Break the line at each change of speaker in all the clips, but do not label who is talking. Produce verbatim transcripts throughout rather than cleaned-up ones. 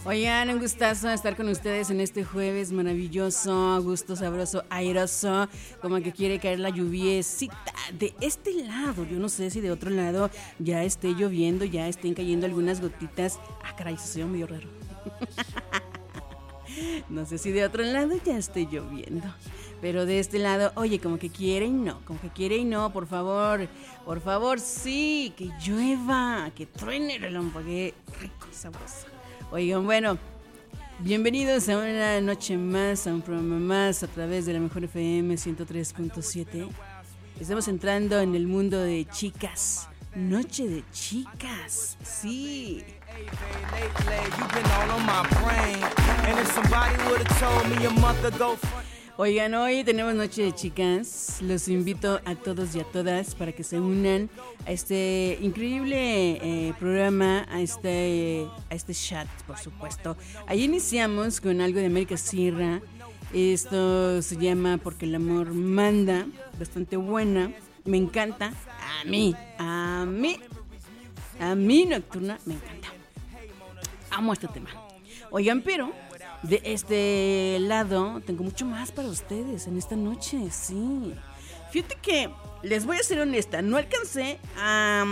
Oigan, un gustazo estar con ustedes en este jueves maravilloso, gusto sabroso, airoso, como que quiere caer la lluviecita de este lado. Yo no sé si de otro lado ya esté lloviendo, ya estén cayendo algunas gotitas. Ah, caray, eso se ve medio raro. No sé si de otro lado ya esté lloviendo. Pero de este lado, oye, como que quiere y no, como que quiere y no, por favor, por favor, sí, que llueva, que truene el relampaguee, rico, sabroso. Oigan, bueno, bienvenidos a una noche más, a un programa más a través de la Mejor F M ciento tres punto siete. Estamos entrando en el mundo de chicas, noche de chicas, sí. Oigan, hoy tenemos Noche de Chicas. Los invito a todos y a todas para que se unan a este increíble eh, programa, a este, a este chat, por supuesto. Ahí iniciamos con algo de América Sierra. Esto se llama Porque el amor manda. Bastante buena. Me encanta. A mí, a mí, a mí Nocturna me encanta. Amo este tema. Oigan, pero de este lado tengo mucho más para ustedes en esta noche, sí. Fíjate que les voy a ser honesta, no alcancé a,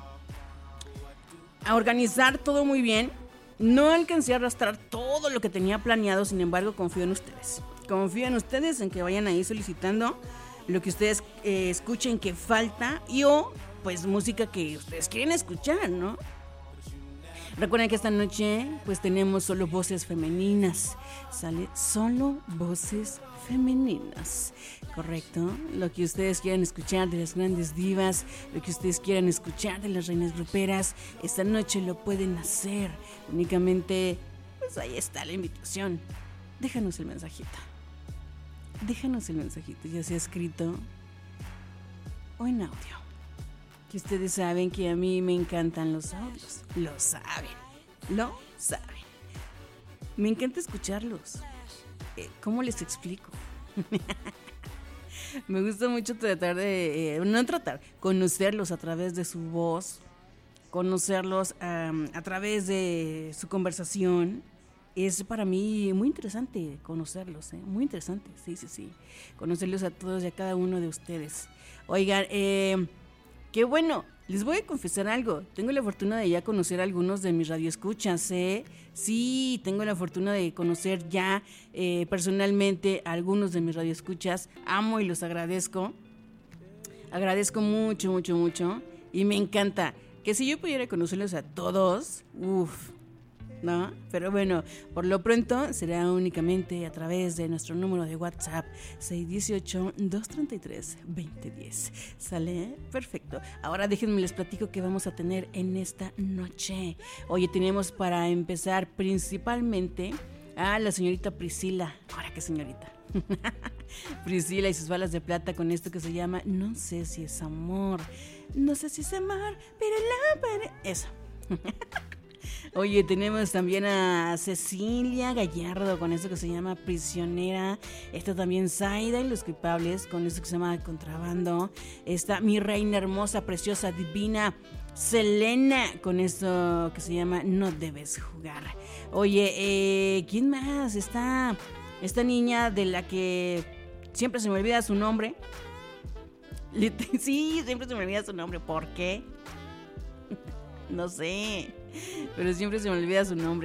a organizar todo muy bien, no alcancé a arrastrar todo lo que tenía planeado, sin embargo confío en ustedes. Confío en ustedes en que vayan ahí solicitando lo que ustedes eh, escuchen que falta y o pues música que ustedes quieren escuchar, ¿no? Recuerden que esta noche pues tenemos solo voces femeninas, sale solo voces femeninas, ¿correcto? Lo que ustedes quieran escuchar de las grandes divas, lo que ustedes quieran escuchar de las reinas gruperas, esta noche lo pueden hacer, únicamente pues ahí está la invitación, déjanos el mensajito, déjanos el mensajito, ya sea escrito o en audio. Que ustedes saben que a mí me encantan los audios. Lo saben. Lo saben. Me encanta escucharlos. Eh, ¿Cómo les explico? Me gusta mucho tratar de... Eh, no tratar, conocerlos a través de su voz. Conocerlos um, a través de su conversación. Es para mí muy interesante conocerlos, ¿eh? Muy interesante, sí, sí, sí. Conocerlos a todos y a cada uno de ustedes. Oigan, eh... qué bueno, les voy a confesar algo. Tengo la fortuna de ya conocer a algunos de mis radioescuchas, ¿eh? Sí, tengo la fortuna de conocer ya eh, personalmente a algunos de mis radioescuchas. Amo y los agradezco. Agradezco mucho, mucho, mucho. Y me encanta que si yo pudiera conocerlos a todos, uff, ¿no? Pero bueno, por lo pronto será únicamente a través de nuestro número de WhatsApp seis uno ocho, dos tres tres, dos cero uno cero. ¿Sale? Perfecto. Ahora déjenme les platico qué vamos a tener en esta noche. Oye, tenemos para empezar principalmente a la señorita Priscila. Ahora qué señorita. Priscila y sus balas de plata con esto que se llama No sé si es amor. No sé si es amor, pero la pare... Eso. Oye, tenemos también a Cecilia Gallardo con esto que se llama Prisionera. Está también Zaida y los culpables con esto que se llama Contrabando. Está mi reina hermosa, preciosa, divina Selena con esto que se llama No debes jugar. Oye, eh, ¿quién más? Está esta niña de la que siempre se me olvida su nombre. Sí, siempre se me olvida su nombre. ¿Por qué? No sé, pero siempre se me olvida su nombre.